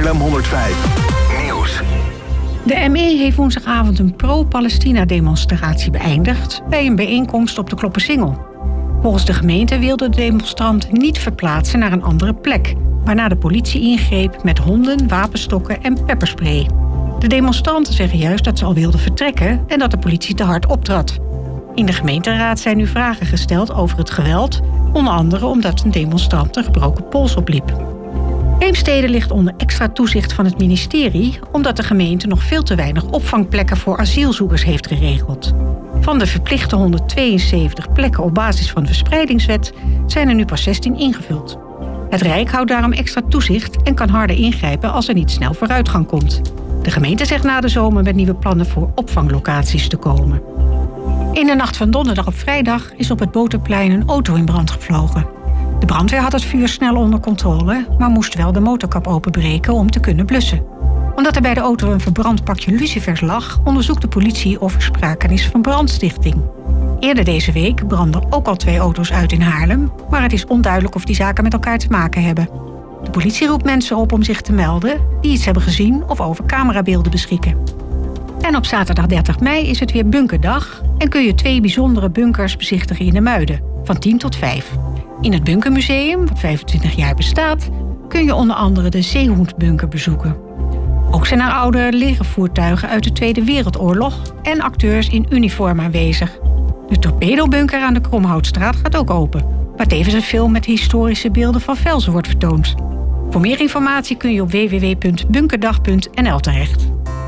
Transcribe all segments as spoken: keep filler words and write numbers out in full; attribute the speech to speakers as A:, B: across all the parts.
A: Haarlem honderdvijf Nieuws.
B: De M E heeft woensdagavond een pro-Palestina-demonstratie beëindigd bij een bijeenkomst op de Kloppersingel. Volgens de gemeente wilden de demonstranten niet verplaatsen naar een andere plek, waarna de politie ingreep met honden, wapenstokken en pepperspray. De demonstranten zeggen juist dat ze al wilden vertrekken en dat de politie te hard optrad. In de gemeenteraad zijn nu vragen gesteld over het geweld, onder andere omdat een demonstrant een gebroken pols opliep. Heemstede ligt onder extra toezicht van het ministerie, omdat de gemeente nog veel te weinig opvangplekken voor asielzoekers heeft geregeld. Van de verplichte honderdtweeënzeventig plekken op basis van de verspreidingswet zijn er nu pas zestien ingevuld. Het Rijk houdt daarom extra toezicht en kan harder ingrijpen als er niet snel vooruitgang komt. De gemeente zegt na de zomer met nieuwe plannen voor opvanglocaties te komen. In de nacht van donderdag op vrijdag is op het Boterplein een auto in brand gevlogen. De brandweer had het vuur snel onder controle, maar moest wel de motorkap openbreken om te kunnen blussen. Omdat er bij de auto een verbrand pakje lucifers lag, onderzoekt de politie of er sprake is van brandstichting. Eerder deze week brandden ook al twee auto's uit in Haarlem, maar het is onduidelijk of die zaken met elkaar te maken hebben. De politie roept mensen op om zich te melden die iets hebben gezien of over camerabeelden beschikken. En op zaterdag dertig mei is het weer bunkerdag en kun je twee bijzondere bunkers bezichtigen in de Muiden, van tien tot vijf. In het Bunkermuseum, wat vijfentwintig jaar bestaat, kun je onder andere de Zeehoendbunker bezoeken. Ook zijn er oude legervoertuigen uit de Tweede Wereldoorlog en acteurs in uniform aanwezig. De Torpedobunker aan de Kromhoutstraat gaat ook open, waar tevens een film met historische beelden van Velzen wordt vertoond. Voor meer informatie kun je op w w w punt bunkerdag punt n l terecht.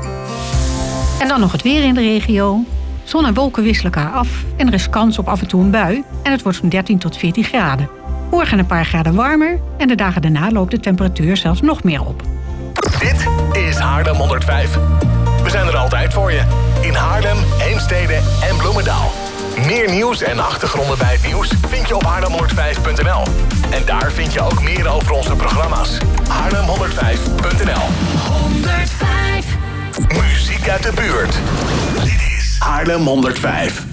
B: En dan nog het weer in de regio. Zon en wolken wisselen elkaar af en er is kans op af en toe een bui en het wordt zo'n dertien tot veertien graden. Morgen een paar graden warmer en de dagen daarna loopt de temperatuur zelfs nog meer op.
A: Dit is Haarlem honderdvijf. We zijn er altijd voor je. In Haarlem, Heemstede en Bloemendaal. Meer nieuws en achtergronden bij het nieuws vind je op haarlem honderdvijf punt n l. En daar vind je ook meer over onze programma's. haarlem honderdvijf punt n l.
C: honderdvijf
A: Muziek uit de buurt. Dit is Haarlem honderdvijf.